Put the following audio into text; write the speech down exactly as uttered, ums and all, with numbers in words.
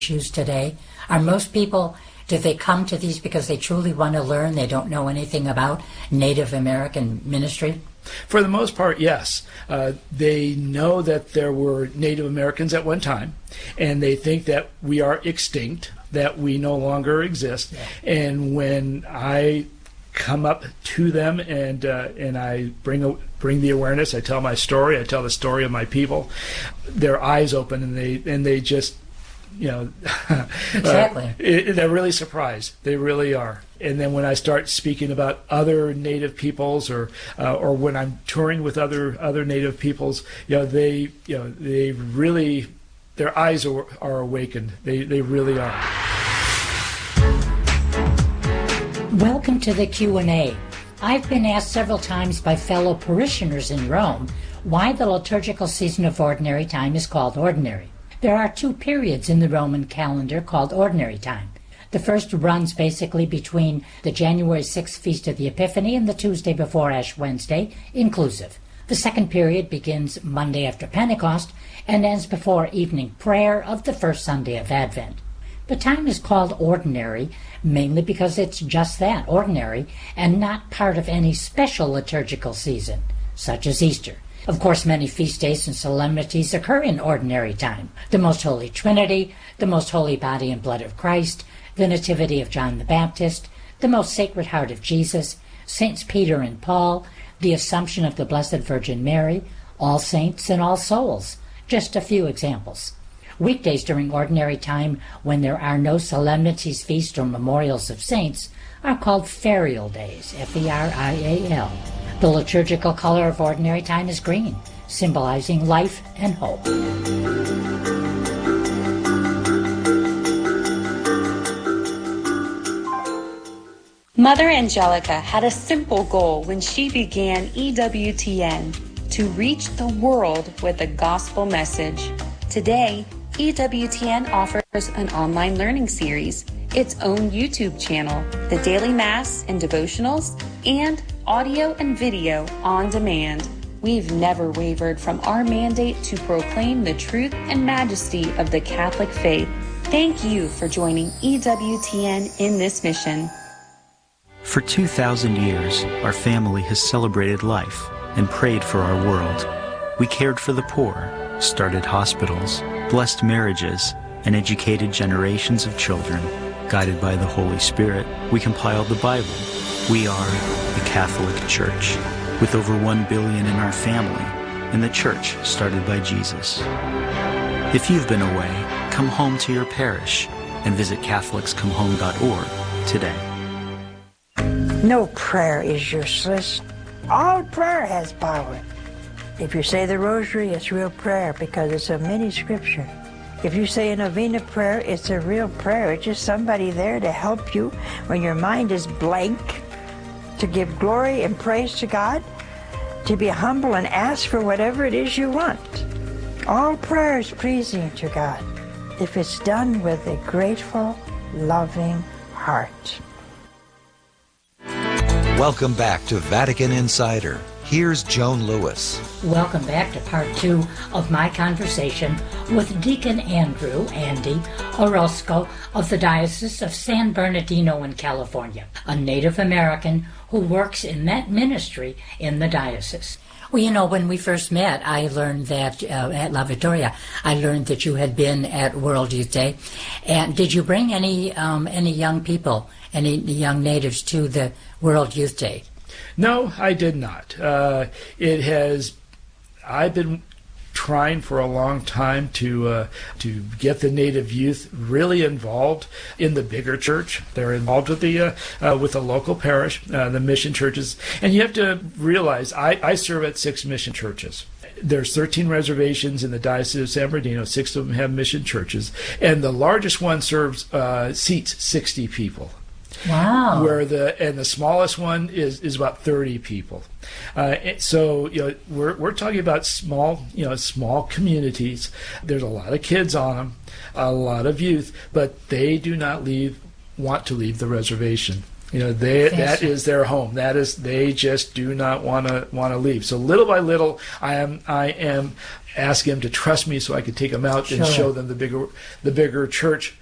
issues today? Are most people, do they come to these because they truly want to learn, they don't know anything about Native American ministry? For the most part, yes. Uh, they know that there were Native Americans at one time, and they think that we are extinct, that we no longer exist. Yeah. And when I come up to them and uh, and I bring a, bring the awareness, I tell my story, I tell the story of my people, their eyes open and they and they just, you know, exactly. uh, it, they're really surprised. They really are. And then when I start speaking about other Native peoples, or uh, or when I'm touring with other other Native peoples, you know, they you know they really, their eyes are, are awakened. They they really are. Welcome to the Q and A. I've been asked several times by fellow parishioners in Rome why the liturgical season of Ordinary Time is called Ordinary. There are two periods in the Roman calendar called Ordinary Time. The first runs basically between the January sixth Feast of the Epiphany and the Tuesday before Ash Wednesday, inclusive. The second period begins Monday after Pentecost and ends before evening prayer of the first Sunday of Advent. The time is called ordinary mainly because it's just that, ordinary, and not part of any special liturgical season, such as Easter. Of course, many feast days and solemnities occur in ordinary time. The Most Holy Trinity, the Most Holy Body and Blood of Christ, the Nativity of John the Baptist, the Most Sacred Heart of Jesus, Saints Peter and Paul, the Assumption of the Blessed Virgin Mary, All Saints and All Souls, just a few examples. Weekdays during ordinary time, when there are no solemnities, feasts, or memorials of saints, are called ferial days, F E R I A L. The liturgical color of ordinary time is green, symbolizing life and hope. Mother Angelica had a simple goal when she began E W T N, to reach the world with the gospel message. Today, E W T N offers an online learning series, its own YouTube channel, the daily Mass and devotionals, and audio and video on demand. We've never wavered from our mandate to proclaim the truth and majesty of the Catholic faith. Thank you for joining E W T N in this mission. For two thousand years, our family has celebrated life and prayed for our world. We cared for the poor, started hospitals, blessed marriages, and educated generations of children. Guided by the Holy Spirit, we compiled the Bible. We are the Catholic Church, with over one billion in our family, and the Church started by Jesus. If you've been away, come home to your parish and visit Catholics Come Home dot org today. No prayer is useless. All prayer has power. If you say the rosary, it's real prayer because it's a mini scripture. If you say a novena prayer, it's a real prayer. It's just somebody there to help you when your mind is blank, to give glory and praise to God, to be humble and ask for whatever it is you want. All prayer is pleasing to God if it's done with a grateful, loving heart. Welcome back to Vatican Insider. Here's Joan Lewis. Welcome back to part two of my conversation with Deacon Andrew, Andy, Orozco of the Diocese of San Bernardino in California, a Native American who works in that ministry in the diocese. Well, you know, when we first met, I learned that, uh, at La Victoria, I learned that you had been at World Youth Day. And did you bring any um, any young people, any young natives to the World Youth Day? No, I did not. Uh, it has, I've been trying for a long time to uh, to get the Native youth really involved in the bigger church. They're involved with the uh, uh, with the local parish, uh, the mission churches, and you have to realize I, I serve at six mission churches. There's thirteen reservations in the Diocese of San Bernardino. Six of them have mission churches, and the largest one serves uh, seats sixty people. Wow. Where the and the smallest one is, is about thirty people. Uh, so you know we're we're talking about small you know small communities. There's a lot of kids on them, a lot of youth, but they do not leave want to leave the reservation. You know, they Fancy. that is their home. That is, they just do not want to want to leave. So little by little, I am I am asking them to trust me so I can take them out and Sure. show them the bigger the bigger church